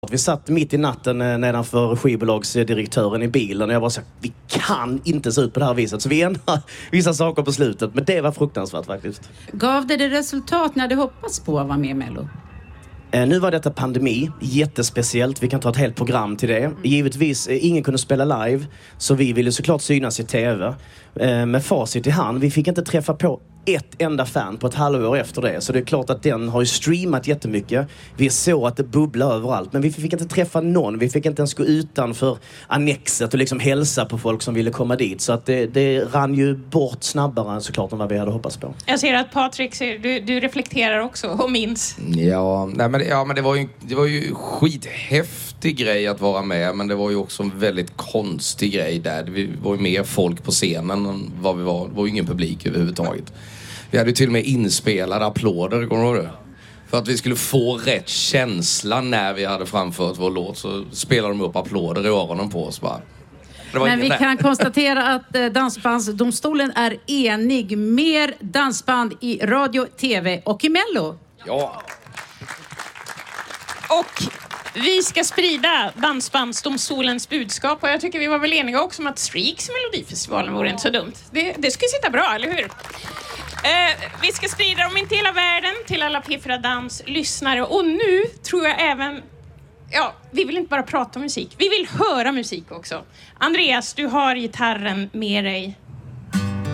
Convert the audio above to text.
Vi satt mitt i natten nedanför skivbolagsdirektören i bilen och jag bara sa, vi kan inte se ut på det här viset. Så vi ändrade vissa saker på slutet, men det var fruktansvärt faktiskt. Gav det resultat när du hoppats på att vara med i Mello? Nu var detta pandemi, jättespeciellt. Vi kan ta ett helt program till det. Givetvis, ingen kunde spela live, så vi ville såklart synas i tv. Med facit i hand, vi fick inte träffa på ett enda fan på ett halvår efter det. Så det är klart att den har ju streamat jättemycket. Vi såg att det bubblar överallt. Men vi fick inte träffa någon. Vi fick inte ens gå utanför annexet och liksom hälsa på folk som ville komma dit. Så att det rann ju bort snabbare såklart än vad vi hade hoppats på. Jag ser att Patrik, du reflekterar också och minns. Men det var ju skithäftig grej att vara med. Men det var ju också en väldigt konstig grej där. Det var ju mer folk på scenen än vad vi var. Det var ju ingen publik överhuvudtaget. Vi hade ju till och med inspelade applåder, kommer du ihåg det? För att vi skulle få rätt känsla när vi hade framfört vår låt, så spelade de upp applåder i öronen på oss bara. Men vi kan konstatera att Dansbandsdomstolen är enig. Mer dansband i radio, tv och i Mello. Ja. Och vi ska sprida Dansbandsdomstolens budskap. Och jag tycker vi var väl eniga också om att Streaks i Melodifestivalen vore inte så dumt. Det skulle sitta bra, eller hur? Vi ska sprida dem in till hela världen, till alla P4 Dans-lyssnare. Och nu tror jag även... Ja, vi vill inte bara prata om musik. Vi vill höra musik också. Andreas, du har gitarren med dig.